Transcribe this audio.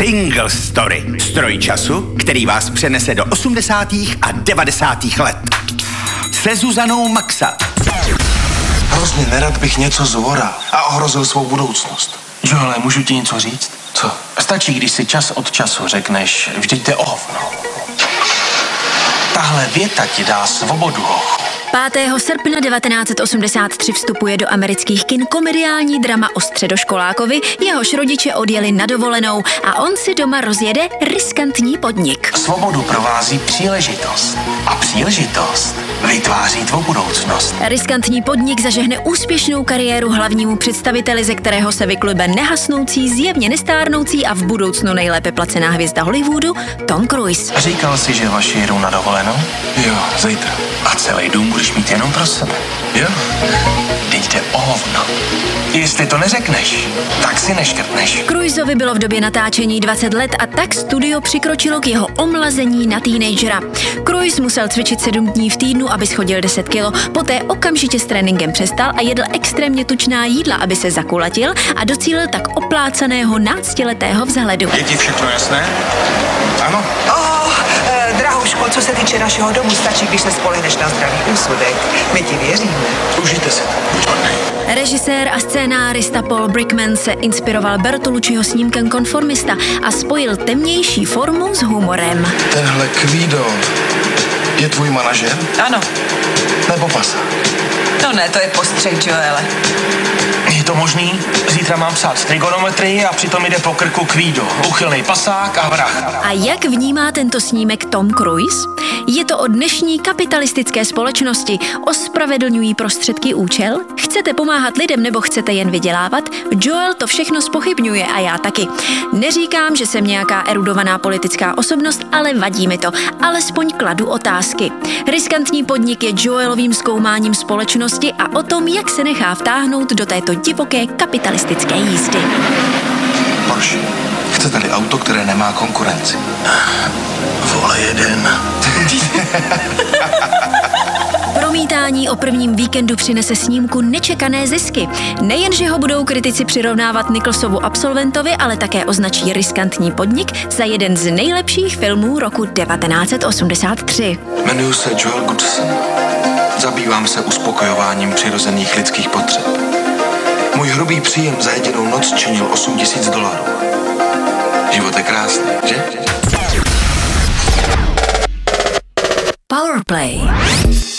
Single Story. Stroj času, který vás přenese do 80. a 90. let. Se Zuzanou Maxa. Hrozně nerad bych něco zvoral a ohrozil svou budoucnost. Joele, můžu ti něco říct? Co? Stačí, když si čas od času řekneš, vždyť jde o hovno. Tahle věta ti dá svobodu, hochu. 5. srpna 1983 vstupuje do amerických kin komediální drama o středoškolákovi, jehož rodiče odjeli na dovolenou a on si doma rozjede riskantní podnik. Svobodu provází příležitost. A příležitost vytváří tvou budoucnost. Riskantní podnik zažehne úspěšnou kariéru hlavnímu představiteli, ze kterého se vyklube nehasnoucí, zjevně nestárnoucí a v budoucnu nejlépe placená hvězda Hollywoodu Tom Cruise. Říkal jsi, že vaši jedou na dovolenou? Jo, zítra. A celý dům budeš mít jenom pro sebe. Jo? Teď jde o hovno. Jestli to neřekneš, tak si neškrtneš. Cruiseovi bylo v době natáčení 20 let a tak studio přikročilo k jeho omlazení na teenagera. Cruise musel cvičit 7 dní v týdnu, aby schodil 10 kilo, poté okamžitě s tréninkem přestal a jedl extrémně tučná jídla, aby se zakulatil a docílil tak oplácaného náctiletého vzhledu. Je ti všechno jasné? Ano. Drahuško, co se týče našeho domu, stačí, když se spolehneš na zdravý úsudek. My ti věříme. Užijte si to. Režisér a scénárista Paul Brickman se inspiroval Bertolucciho snímkem Konformista a spojil temnější formu s humorem. Tenhle Kvído je tvůj manažer? Ano. Nebo pasák? No ne, to je postřeh, Joele. Je to možný? Zítra mám psát trigonometrii a přitom jde po krku Kvído. Uchylnej pasák a vrah. A jak vnímá tento snímek Tom Cruise? Je to o dnešní kapitalistické společnosti. Ospravedlňují prostředky účel? Chcete pomáhat lidem nebo chcete jen vydělávat? Joel to všechno zpochybňuje a já taky. Neříkám, že jsem nějaká erudovaná politická osobnost, ale vadí mi to. Alespoň kladu otázky. Riskantní podnik je Joelovým zkoumáním společnosti a o tom, jak se nechá vtáhnout do této divoké kapitalistické jízdy. Porsche. Chcete-li auto, které nemá konkurenci? Vole jeden. Promítání o prvním víkendu přinese snímku nečekané zisky. Nejenže ho budou kritici přirovnávat Nicholsovu Absolventovi, ale také označí Riskantní podnik za jeden z nejlepších filmů roku 1983. Jmenuji se Joel Goodson. Zabývám se uspokojováním přirozených lidských potřeb. Můj hrubý příjem za jedinou noc činil $8,000. Život je krásný, že? Powerplay.